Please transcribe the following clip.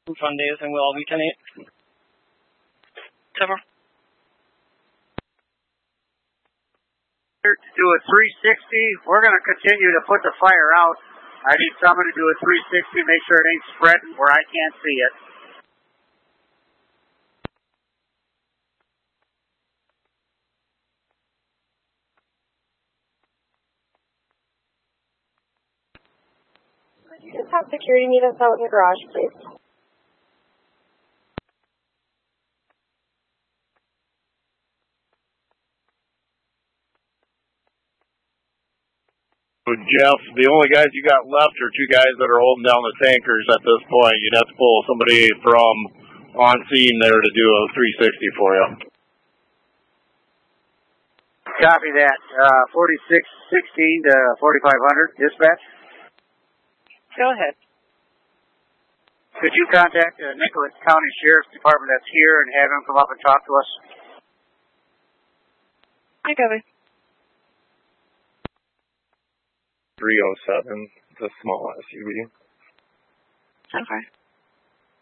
Fundays and will all be 10-8. Cover. To do a 360, we're going to continue to put the fire out. I need someone to do a 360, make sure it ain't spreading where I can't see it. Could you just have security meet us out in the garage, please? So Jeff, the only guys you got left are two guys that are holding down the tankers at this point. You'd have to pull somebody from on scene there to do a 360 for you. Copy that. 4616 to 4500, dispatch. Go ahead. Could you contact the Nicholas County Sheriff's Department that's here and have them come up and talk to us? I got it. 307, it's a small SUV. Okay.